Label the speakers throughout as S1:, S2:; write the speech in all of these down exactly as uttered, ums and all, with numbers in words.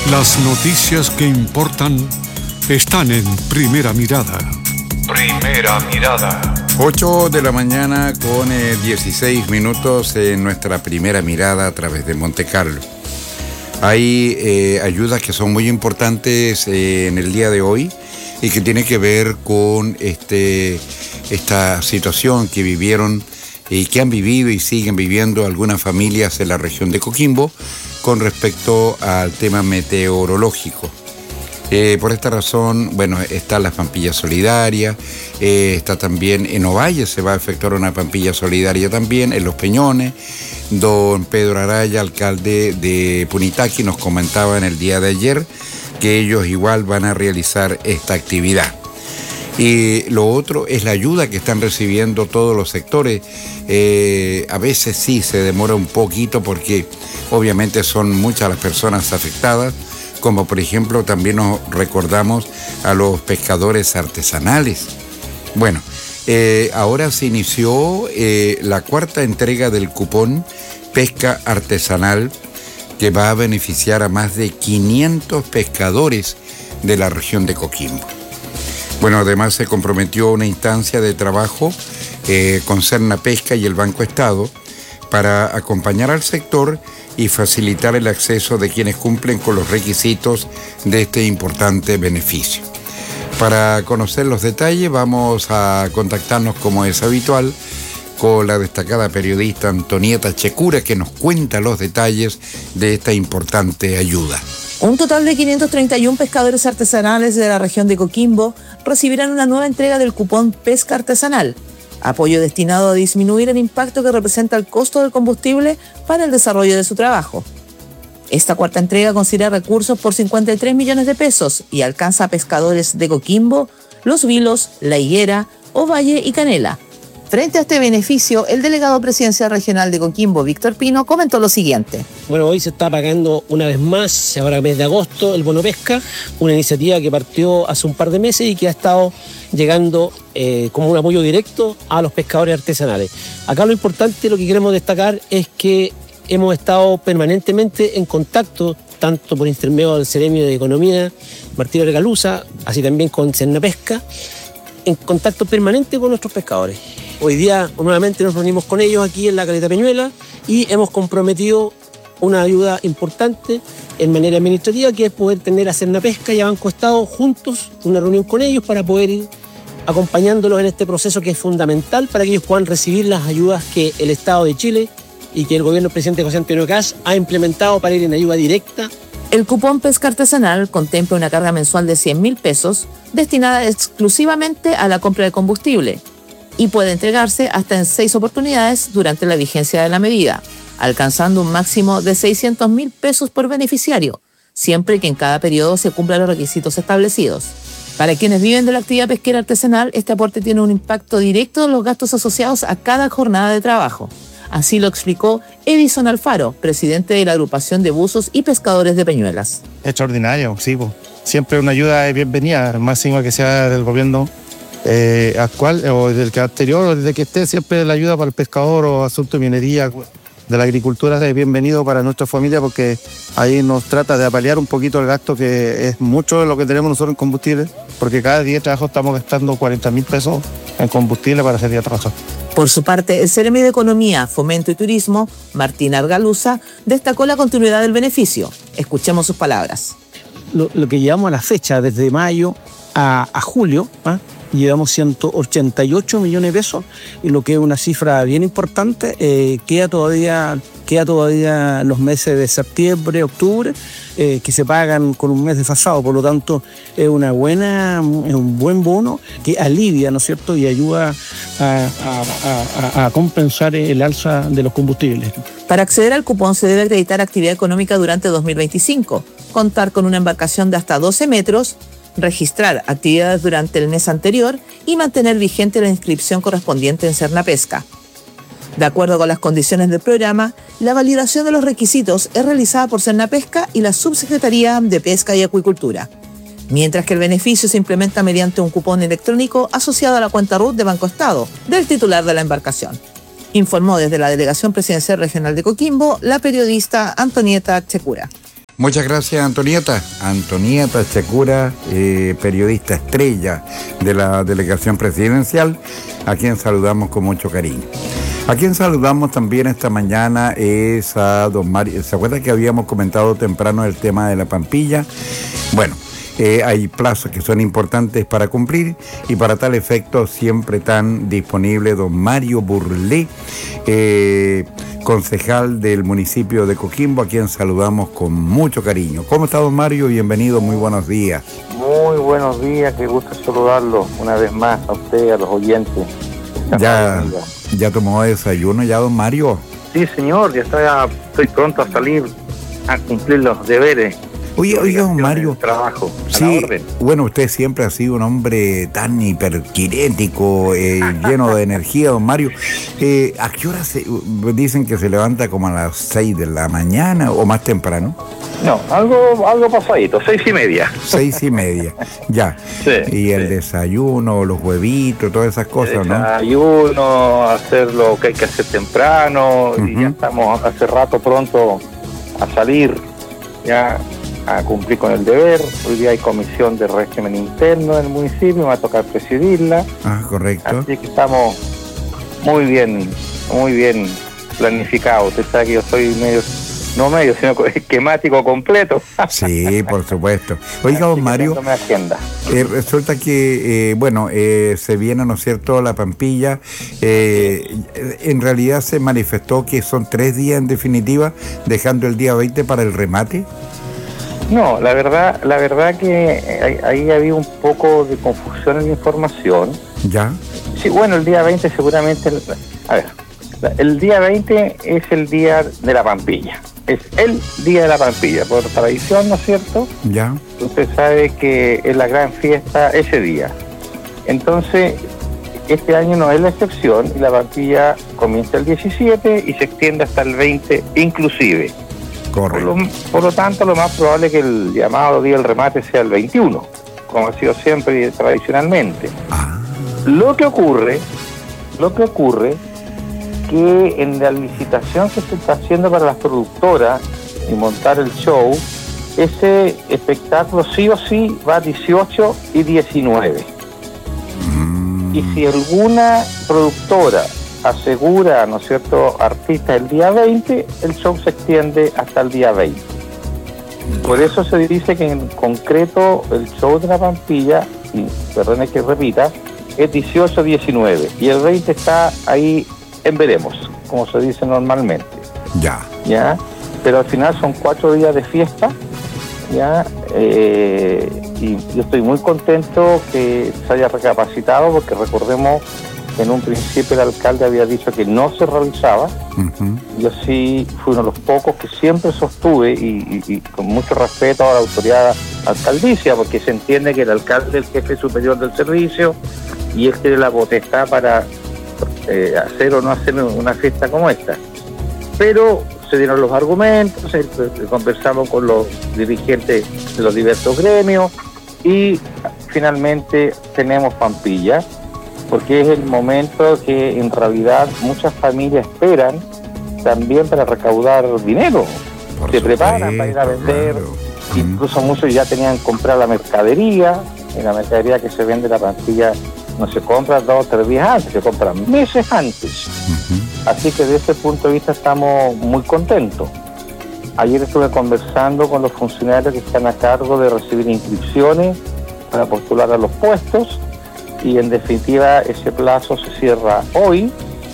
S1: Las noticias que importan están en Primera Mirada. Primera Mirada.
S2: ocho de la mañana con eh, dieciséis minutos en nuestra Primera Mirada a través de Monte Carlo. Hay eh, ayudas que son muy importantes eh, en el día de hoy y que tiene que ver con este, esta situación que vivieron y que han vivido y siguen viviendo algunas familias en la región de Coquimbo con respecto al tema meteorológico. Eh, por esta razón, bueno, está la Pampilla Solidaria, eh, está también en Ovalle, se va a efectuar una Pampilla Solidaria también, en Los Peñones. Don Pedro Araya, alcalde de Punitaqui, nos comentaba en el día de ayer que ellos igual van a realizar esta actividad. Y lo otro es la ayuda que están recibiendo todos los sectores. Eh, a veces sí se demora un poquito porque obviamente son muchas las personas afectadas, como por ejemplo también nos recordamos a los pescadores artesanales. Bueno, eh, ahora se inició eh, la cuarta entrega del cupón Pesca Artesanal que va a beneficiar a más de quinientos pescadores de la región de Coquimbo. Bueno, además se comprometió una instancia de trabajo eh, con Cernapesca y el Banco Estado para acompañar al sector y facilitar el acceso de quienes cumplen con los requisitos de este importante beneficio. Para conocer los detalles vamos a contactarnos, como es habitual, con la destacada periodista Antonieta Checura, que nos cuenta los detalles de esta importante ayuda.
S3: Un total de quinientos treinta y uno pescadores artesanales de la región de Coquimbo recibirán una nueva entrega del cupón Pesca Artesanal, apoyo destinado a disminuir el impacto que representa el costo del combustible para el desarrollo de su trabajo. Esta cuarta entrega considera recursos por cincuenta y tres millones de pesos y alcanza a pescadores de Coquimbo, Los Vilos, La Higuera, Ovalle y Canela. Frente a este beneficio, el delegado presidencial regional de Coquimbo, Víctor Pino, comentó lo siguiente.
S4: Bueno, hoy se está pagando una vez más, ahora mes de agosto, el bono pesca, una iniciativa que partió hace un par de meses y que ha estado llegando eh, como un apoyo directo a los pescadores artesanales. Acá lo importante, lo que queremos destacar es que hemos estado permanentemente en contacto, tanto por intermedio del Ceremio de Economía, Martín Regaluza, así también con Cernapesca, en contacto permanente con nuestros pescadores. Hoy día nuevamente nos reunimos con ellos aquí en la Caleta Peñuela y hemos comprometido una ayuda importante en manera administrativa, que es poder tener a Cernapesca y a Banco Estado juntos, una reunión con ellos para poder ir acompañándolos en este proceso que es fundamental para que ellos puedan recibir las ayudas que el Estado de Chile y que el gobierno del presidente José Antonio Kast ha implementado para ir en ayuda directa.
S3: El cupón Pesca Artesanal contempla una carga mensual de cien mil pesos destinada exclusivamente a la compra de combustible y puede entregarse hasta en seis oportunidades durante la vigencia de la medida, alcanzando un máximo de seiscientos mil pesos por beneficiario, siempre que en cada periodo se cumplan los requisitos establecidos. Para quienes viven de la actividad pesquera artesanal, este aporte tiene un impacto directo en los gastos asociados a cada jornada de trabajo. Así lo explicó Edison Alfaro, presidente de la agrupación de buzos y pescadores de Peñuelas.
S5: Extraordinario, sí, pues. Siempre una ayuda es bienvenida, máximo que sea del gobierno eh, actual o del que anterior, o desde que esté, siempre la ayuda para el pescador o asunto de minería, de la agricultura es bienvenido para nuestra familia, porque ahí nos trata de apalear un poquito el gasto, que es mucho de lo que tenemos nosotros en combustible, porque cada día de trabajo estamos gastando cuarenta mil pesos en combustible para hacer día de trabajo.
S3: Por su parte, el Ceremi de Economía, Fomento y Turismo, Martín Argaluza, destacó la continuidad del beneficio. Escuchemos sus palabras.
S4: Lo, lo que llevamos a la fecha, desde mayo a, a julio, ¿eh? llevamos ciento ochenta y ocho millones de pesos, y lo que es una cifra bien importante, eh, queda todavía queda todavía los meses de septiembre, octubre, eh, que se pagan con un mes desfasado. Por lo tanto, es una buena, es un buen bono que alivia, ¿no es cierto?, y ayuda a, a, a, a compensar el alza de los combustibles.
S3: Para acceder al cupón se debe acreditar actividad económica durante dos mil veinticinco, contar con una embarcación de hasta doce metros, registrar actividades durante el mes anterior y mantener vigente la inscripción correspondiente en Cernapesca. De acuerdo con las condiciones del programa, la validación de los requisitos es realizada por Cernapesca y la Subsecretaría de Pesca y Acuicultura, mientras que el beneficio se implementa mediante un cupón electrónico asociado a la cuenta R U T de Banco Estado del titular de la embarcación. Informó desde la Delegación Presidencial Regional de Coquimbo la periodista Antonieta Checura.
S2: Muchas gracias, Antonieta. Antonieta Checura, eh, periodista estrella de la delegación presidencial, a quien saludamos con mucho cariño. A quien saludamos también esta mañana es a don Mario. ¿Se acuerda que habíamos comentado temprano el tema de la Pampilla? Bueno, eh, hay plazos que son importantes para cumplir y para tal efecto siempre tan disponible don Mario Burlé, eh, concejal del municipio de Coquimbo, a quien saludamos con mucho cariño. ¿Cómo está, don Mario? Bienvenido, muy buenos días.
S6: Muy buenos días, qué gusto saludarlo una vez más a usted, a los oyentes.
S2: Ya, ya tomó desayuno ya, don Mario.
S6: Sí, señor, ya está, estoy pronto a salir a cumplir los deberes.
S2: Oye, oiga, don Mario.
S6: Trabajo,
S2: sí, bueno, usted siempre ha sido un hombre tan hiperquinético, eh, lleno de energía, don Mario. Eh, ¿A qué hora se, dicen que se levanta como a las seis de la mañana o más temprano?
S6: No, algo algo pasadito, seis y media.
S2: Seis y media, ya.
S6: Sí,
S2: y el
S6: sí.
S2: desayuno, los huevitos, todas esas cosas,
S6: el
S2: ¿no?
S6: Desayuno, hacer lo que hay que hacer temprano, uh-huh. Y ya estamos hace rato pronto a salir, ya a cumplir con el deber. Hoy día hay comisión de régimen interno del municipio, me va a tocar presidirla.
S2: Ah, correcto.
S6: Así que estamos muy bien, muy bien planificados. Usted sabe que yo soy medio, no medio, sino esquemático completo.
S2: Sí, por supuesto. Oiga, don Mario,
S6: agenda.
S2: Eh, resulta que, eh, bueno, eh, se viene, ¿no es cierto?, la Pampilla. Eh, en realidad se manifestó que son tres días en definitiva, dejando el día veinte para el remate.
S6: No, la verdad, la verdad que ahí había un poco de confusión en la información.
S2: ¿Ya?
S6: Sí, bueno, el día veinte seguramente, a ver, el día veinte es el día de la Pampilla, es el día de la Pampilla, por tradición, ¿no es cierto?
S2: Ya.
S6: Usted sabe que es la gran fiesta ese día. Entonces, este año no es la excepción, y la Pampilla comienza el diecisiete y se extiende hasta el veinte inclusive. Por lo, por lo tanto, lo más probable es que el llamado día del remate sea el veintiuno, como ha sido siempre y tradicionalmente.
S2: Ah.
S6: Lo que ocurre, lo que ocurre, que en la licitación que se está haciendo para las productoras y montar el show, ese espectáculo sí o sí va dieciocho y diecinueve. Mm. Y si alguna productora asegura, ¿no es cierto?, artistas el día veinte, el show se extiende hasta el día veinte. Por eso se dice que en concreto el show de la Pampilla, y perdone que repita, es dieciocho diecinueve, y el veinte está ahí en veremos, como se dice normalmente.
S2: Ya.
S6: ¿Ya? Pero al final son cuatro días de fiesta, ¿ya? Eh, y yo estoy muy contento que se haya recapacitado, porque recordemos que en un principio el alcalde había dicho que no se realizaba. Uh-huh. Yo sí fui uno de los pocos que siempre sostuve, y, y, y con mucho respeto a la autoridad alcaldicia, porque se entiende que el alcalde es el jefe superior del servicio y él tiene la potestad para eh, hacer o no hacer una fiesta como esta. Pero se dieron los argumentos, eh, conversamos con los dirigentes de los diversos gremios y finalmente tenemos Pampilla, porque es el momento que en realidad muchas familias esperan también para recaudar dinero. Por se preparan para ir a vender, claro. Incluso muchos ya tenían que comprar la mercadería, y la mercadería que se vende la Pampilla no se compra dos o tres días antes, se compra meses antes. Uh-huh. Así que desde ese punto de vista estamos muy contentos. Ayer estuve conversando con los funcionarios que están a cargo de recibir inscripciones para postular a los puestos, y en definitiva ese plazo se cierra hoy,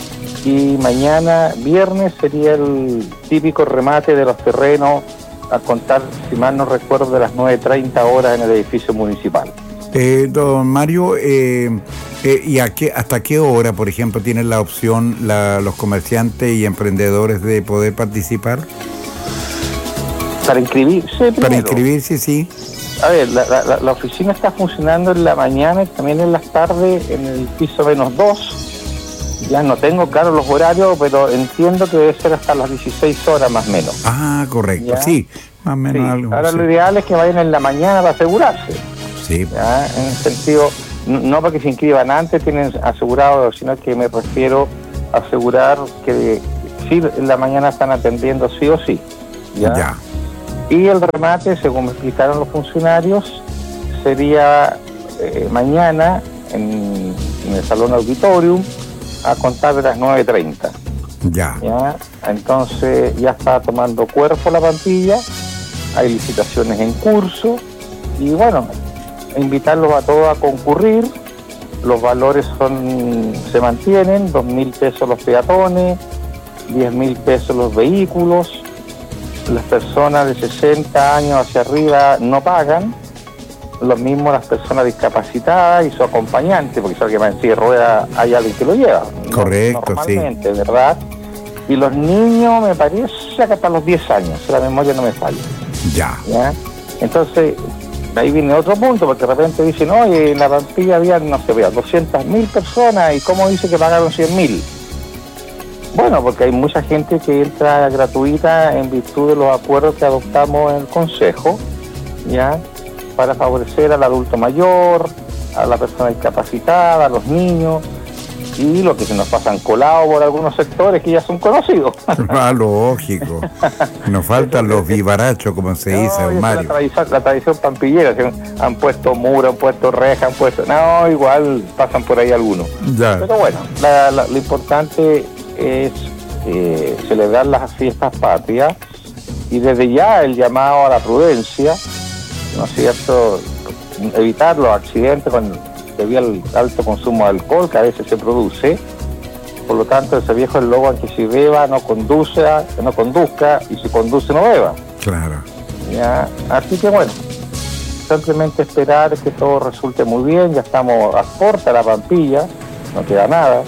S6: y mañana viernes sería el típico remate de los terrenos, a contar, si mal no recuerdo, de las nueve treinta horas en el edificio municipal.
S2: Eh, don Mario, eh, eh, ¿y a qué, hasta qué hora, por ejemplo, tienen la opción la, los comerciantes y emprendedores de poder participar?
S6: Para inscribirse primero.
S2: Para inscribirse, sí.
S6: A ver, la, la, la oficina está funcionando en la mañana y también en las tardes en el piso menos dos. Ya no tengo claro los horarios, pero entiendo que debe ser hasta las dieciséis horas más o menos.
S2: Ah, correcto, ¿ya? Sí, más o menos
S6: sí.
S2: Algo.
S6: Ahora
S2: sí.
S6: Lo ideal es que vayan en la mañana para asegurarse.
S2: Sí.
S6: ¿Ya? En el sentido, no para que se inscriban antes, tienen asegurado, sino que me refiero a asegurar que sí en la mañana están atendiendo sí o sí. Ya.
S2: ya.
S6: Y el remate, según me explicaron los funcionarios, sería eh, mañana en, en el Salón Auditorium a contar de las nueve treinta.
S2: Ya.
S6: ¿Ya? Entonces ya está tomando cuerpo la Pampilla, hay licitaciones en curso y bueno, invitarlos a todos a concurrir. Los valores son se mantienen, dos mil pesos los peatones, diez mil pesos los vehículos. Las personas de sesenta años hacia arriba no pagan, lo mismo las personas discapacitadas y su acompañante, porque si alguien va en silla de ruedas hay alguien que lo lleva.
S2: Correcto,
S6: normalmente, sí. ¿Verdad? Y los niños me parece que hasta los diez años, si la memoria no me falla.
S2: Ya.
S6: ¿Ya? Entonces, ahí viene otro punto, porque de repente dicen, oye, en la Pampilla había, no sé, doscientas mil personas, ¿y cómo dice que pagaron cien mil? Bueno, porque hay mucha gente que entra gratuita en virtud de los acuerdos que adoptamos en el Consejo, ¿ya? Para favorecer al adulto mayor, a la persona discapacitada, a los niños, y lo que se nos pasan colados por algunos sectores que ya son conocidos.
S2: Ah, lógico. Nos faltan los vivarachos, como se
S6: no,
S2: dice, Mario.
S6: La tradición, la tradición pampillera, que han puesto muros, han puesto rejas, han puesto... No, igual pasan por ahí algunos.
S2: Ya.
S6: Pero bueno, la, la, lo importante es eh, celebrar las fiestas patrias y desde ya el llamado a la prudencia, ¿no es cierto? Evitar los accidentes con, debido al alto consumo de alcohol que a veces se produce. Por lo tanto, ese viejo eslogan que si beba no conduce, que no conduzca, y si conduce no beba.
S2: Claro.
S6: ¿Ya? Así que bueno, simplemente esperar que todo resulte muy bien. Ya estamos a corta la Pampilla, no queda nada,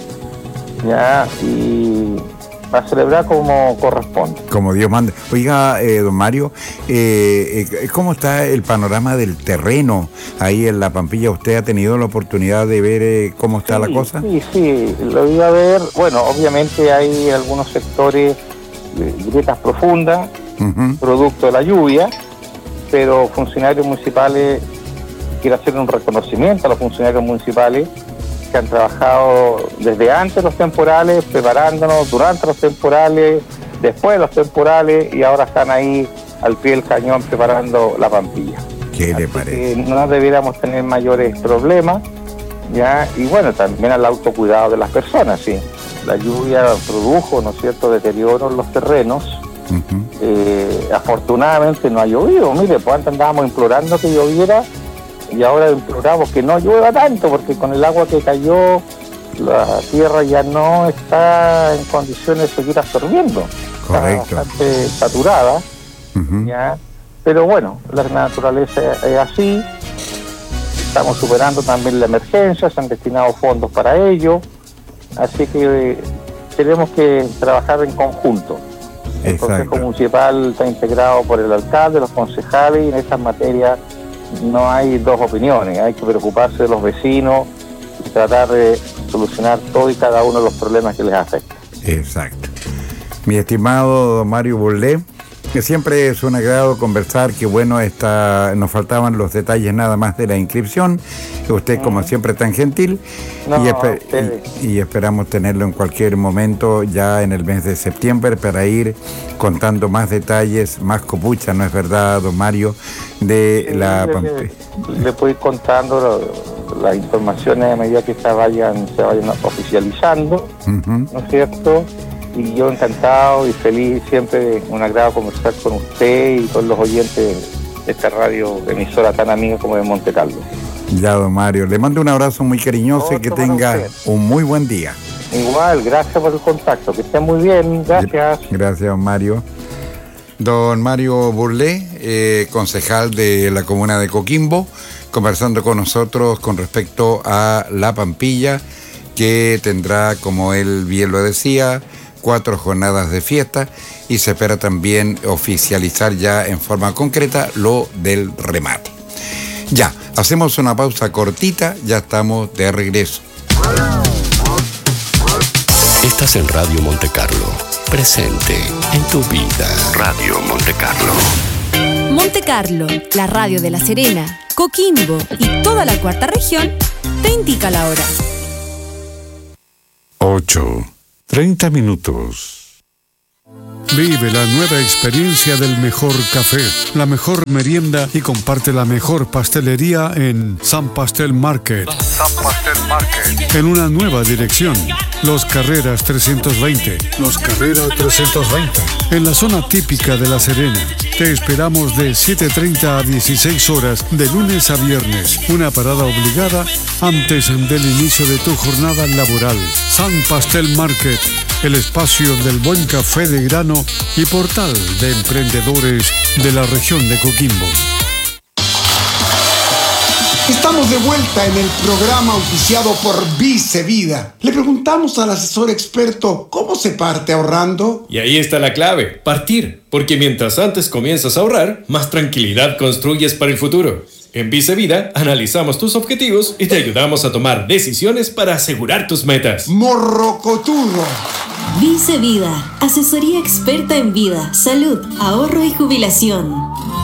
S6: ya, y a celebrar como corresponde.
S2: Como Dios manda. Oiga, eh, don Mario, eh, eh, ¿cómo está el panorama del terreno ahí en la Pampilla? ¿Usted ha tenido la oportunidad de ver eh, cómo está
S6: sí,
S2: la cosa?
S6: Sí, sí, lo iba a ver. Bueno, obviamente hay algunos sectores de grietas profundas, uh-huh. producto de la lluvia, pero funcionarios municipales, quiero hacer un reconocimiento a los funcionarios municipales que han trabajado desde antes de los temporales, preparándonos durante los temporales, después de los temporales, y ahora están ahí al pie del cañón preparando la Pampilla.
S2: ¿Qué le
S6: Así
S2: parece?
S6: Que no debiéramos tener mayores problemas, ¿ya? Y bueno, también al autocuidado de las personas, sí. La lluvia produjo, ¿no es cierto?, deterioro en los terrenos. Uh-huh. Eh, afortunadamente no ha llovido. Mire, pues antes andábamos implorando que lloviera, y ahora imploramos que no llueva tanto, porque con el agua que cayó la tierra ya no está en condiciones de seguir absorbiendo.
S2: Correcto.
S6: Está bastante saturada, uh-huh. ¿ya? Pero bueno, la naturaleza es así. Estamos superando también la emergencia, se han destinado fondos para ello, así que eh, tenemos que trabajar en conjunto. El
S2: Exacto.
S6: Consejo Municipal está integrado por el alcalde, los concejales, y en estas materias no hay dos opiniones, hay que preocuparse de los vecinos y tratar de solucionar todo y cada uno de los problemas que les afectan.
S2: Exacto. Mi estimado don Mario Burlé, que siempre es un agrado conversar, que bueno, está, nos faltaban los detalles nada más de la inscripción, usted como mm. siempre tan gentil,
S6: no,
S2: y, esper y, y esperamos tenerlo en cualquier momento ya en el mes de septiembre para ir contando más detalles, más copucha, ¿no es verdad, don Mario? De
S6: sí,
S2: la
S6: le, le puedo ir contando las informaciones a medida que se vayan, se vayan oficializando, uh-huh. ¿no es cierto? Y yo encantado y feliz, siempre un agrado conversar con usted y con los oyentes de esta radio emisora tan amiga como de Monte Carlo.
S2: Ya, don Mario, le mando un abrazo muy cariñoso. Otro y que tenga un muy buen día.
S6: Igual, gracias por el contacto, que esté muy bien, gracias.
S2: Gracias, don Mario. Don Mario Burlé, eh, concejal de la comuna de Coquimbo, conversando con nosotros con respecto a la Pampilla, que tendrá, como él bien lo decía, cuatro jornadas de fiesta, y se espera también oficializar ya en forma concreta lo del remate. Ya, hacemos una pausa cortita, ya estamos de regreso.
S7: Estás en Radio Monte Carlo, presente en tu vida. Radio Monte Carlo.
S8: Monte Carlo, la radio de La Serena, Coquimbo y toda la cuarta región, te indica la hora.
S1: ocho. treinta minutos. Vive la nueva experiencia del mejor café, la mejor merienda y comparte la mejor pastelería en San Pastel Market. San Pastel Market. En una nueva dirección, Los Carreras trescientos veinte. Los Carreras trescientos veinte. En la zona típica de La Serena. Te esperamos de siete treinta a dieciséis horas de lunes a viernes. Una parada obligada antes del inicio de tu jornada laboral. San Pastel Market, el espacio del buen café de grano y portal de emprendedores de la región de Coquimbo.
S9: Estamos de vuelta en el programa auspiciado por Vice Vida. Le preguntamos al asesor experto cómo se parte ahorrando.
S10: Y ahí está la clave, partir. Porque mientras antes comienzas a ahorrar, más tranquilidad construyes para el futuro. En Vice Vida analizamos tus objetivos y te ayudamos a tomar decisiones para asegurar tus metas.
S9: Morrocotudo.
S11: Vice Vida, asesoría experta en vida, salud, ahorro y jubilación.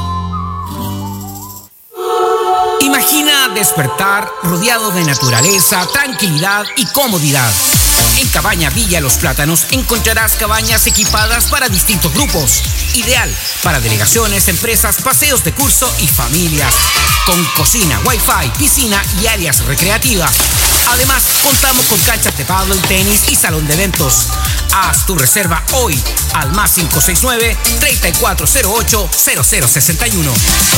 S12: Imagina despertar rodeado de naturaleza, tranquilidad y comodidad. En Cabaña Villa Los Plátanos encontrarás cabañas equipadas para distintos grupos. Ideal para delegaciones, empresas, paseos de curso y familias. Con cocina, wifi, piscina y áreas recreativas. Además, contamos con canchas de pádel, tenis y salón de eventos. Haz tu reserva hoy al más cinco seis nueve, tres cuatro cero ocho, cero cero seis uno.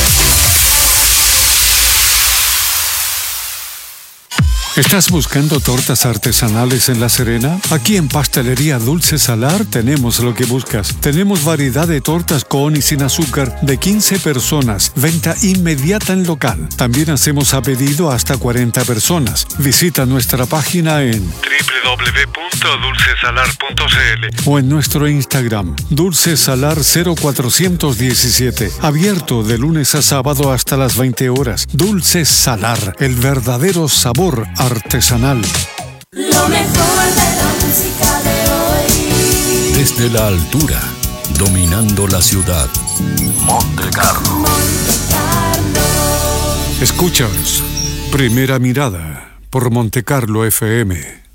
S1: ¿Estás buscando tortas artesanales en La Serena? Aquí en Pastelería Dulce Salar tenemos lo que buscas. Tenemos variedad de tortas con y sin azúcar de quince personas. Venta inmediata en local. También hacemos a pedido hasta cuarenta personas. Visita nuestra página en doble u doble u doble u punto dulce salar punto c l o en nuestro Instagram dulcesalar cero cuatro uno siete. Abierto de lunes a sábado hasta las veinte horas. Dulce Salar, el verdadero sabor artesanal.
S13: Lo mejor de la música de hoy.
S7: Desde la altura, dominando la ciudad. Monte Carlo.
S13: Monte Carlo.
S1: Escuchas Primera Mirada por Monte Carlo F M.